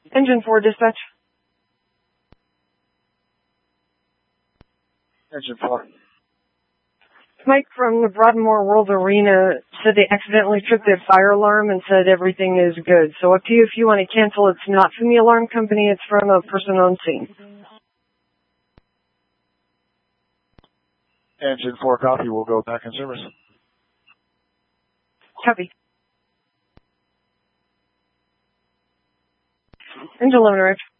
Engine 4 dispatch. Engine 4. Mike from the Broadmoor World Arena said they accidentally tripped their fire alarm and said everything is good. So up to you if you want to cancel. It's not from the alarm company. It's from a person on scene. Engine 4 copy. We'll go back in service. Copy. Engine 11 arrived.